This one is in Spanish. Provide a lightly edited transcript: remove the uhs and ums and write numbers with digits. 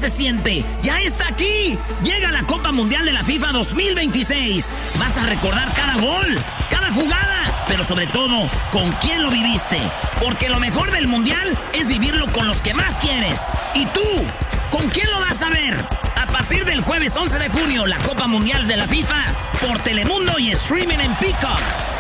se siente. ¡Ya está aquí! Llega la Copa Mundial de la FIFA 2026. Vas a recordar cada gol, cada jugada, pero sobre todo, con quién lo viviste. Porque lo mejor del Mundial es vivirlo con los que más quieres. ¿Y tú? ¿Con quién lo vas a ver? A partir del jueves 11 de junio, la Copa Mundial de la FIFA por Telemundo y streaming en Peacock.